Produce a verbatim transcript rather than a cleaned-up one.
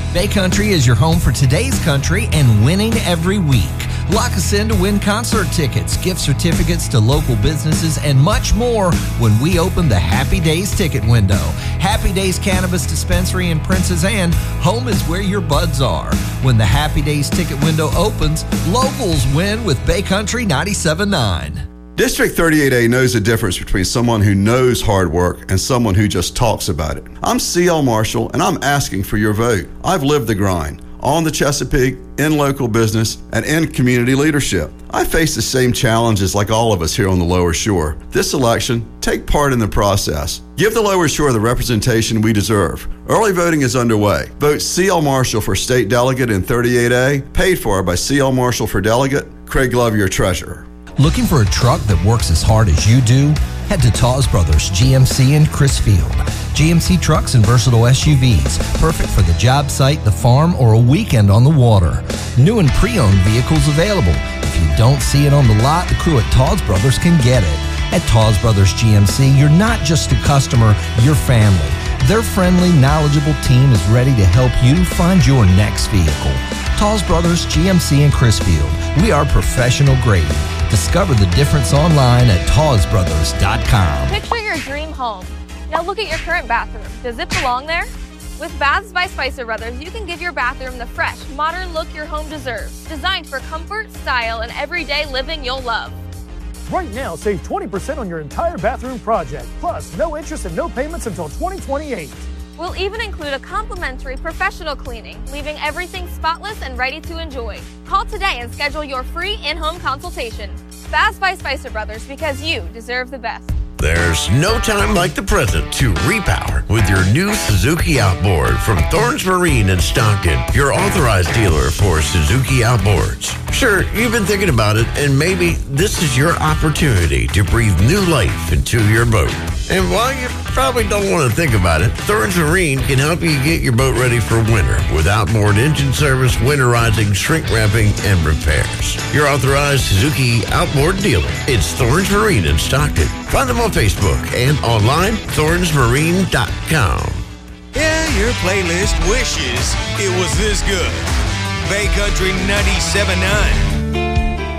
Bay Country is your home for today's country and winning every week. Lock us in to win concert tickets, gift certificates to local businesses, and much more when we open the Happy Days ticket window. Happy Days Cannabis Dispensary in Princess Anne, home is where your buds are. When the Happy Days ticket window opens, locals win with Bay Country ninety-seven point nine. District thirty-eight A knows the difference between someone who knows hard work and someone who just talks about it. I'm C L Marshall, and I'm asking for your vote. I've lived the grind, on the Chesapeake, in local business, and in community leadership. I face the same challenges like all of us here on the Lower Shore. This election, take part in the process. Give the Lower Shore the representation we deserve. Early voting is underway. Vote C L Marshall for state delegate in thirty-eight A, paid for by C L Marshall for delegate, Craig Love, your treasurer. Looking for a truck that works as hard as you do? Head to Taws Brothers G M C in Crisfield. G M C trucks and versatile S U Vs, perfect for the job site, the farm, or a weekend on the water. New and pre-owned vehicles available. If you don't see it on the lot, the crew at Taws Brothers can get it. At Taws Brothers G M C, you're not just a customer, you're family. Their friendly, knowledgeable team is ready to help you find your next vehicle. Taws Brothers G M C in Crisfield. We are professional grade. Discover the difference online at taws brothers dot com. Picture your dream home. Now look at your current bathroom. Does it belong there? With Baths by Spicer Brothers, you can give your bathroom the fresh, modern look your home deserves. Designed for comfort, style, and everyday living you'll love. Right now, save twenty percent on your entire bathroom project. Plus, no interest and no payments until twenty twenty-eight. We'll even include a complimentary professional cleaning, leaving everything spotless and ready to enjoy. Call today and schedule your free in-home consultation. Baths by Spicer Brothers, because you deserve the best. There's no time like the present to repower with your new Suzuki Outboard from Thorns Marine in Stockton, your authorized dealer for Suzuki Outboards. Sure, you've been thinking about it, and maybe this is your opportunity to breathe new life into your boat. And while you probably don't want to think about it, Thorns Marine can help you get your boat ready for winter with outboard engine service, winterizing, shrink wrapping, and repairs. Your authorized Suzuki Outboard dealer. It's Thorns Marine in Stockton. Find them on Facebook and online, thorns marine dot com. Yeah, your playlist wishes it was this good. Bay Country ninety-seven point nine.